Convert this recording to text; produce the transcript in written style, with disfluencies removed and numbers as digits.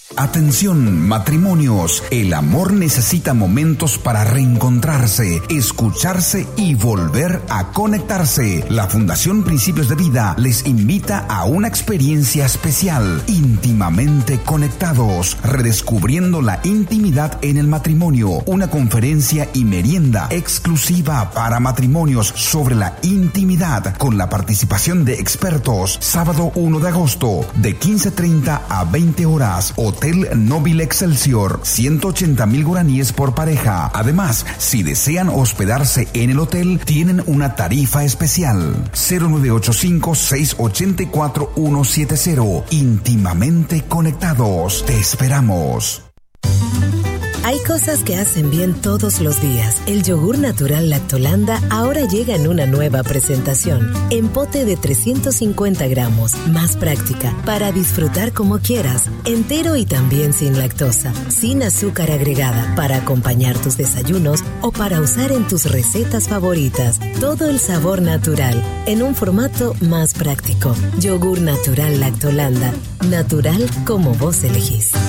Atención, matrimonios. El amor necesita momentos para reencontrarse, escucharse y volver a conectarse. La Fundación Principios de Vida les invita a una experiencia especial, íntimamente conectados, redescubriendo la intimidad en el matrimonio. Una conferencia y merienda exclusiva para matrimonios sobre la intimidad, con la participación de expertos. Sábado 1 de agosto, de 15:30 a 20 horas. Hotel Nobile Excelsior, 180,000 guaraníes por pareja. Además, si desean hospedarse en el hotel, tienen una tarifa especial. 0985-684-170. Íntimamente conectados. Te esperamos. Hay cosas que hacen bien todos los días. El yogur natural Lactolanda ahora llega en una nueva presentación. En pote de 350 gramos. Más práctica, para disfrutar como quieras. Entero y también sin lactosa. Sin azúcar agregada, para acompañar tus desayunos o para usar en tus recetas favoritas. Todo el sabor natural, en un formato más práctico. Yogur natural Lactolanda. Natural como vos elegís.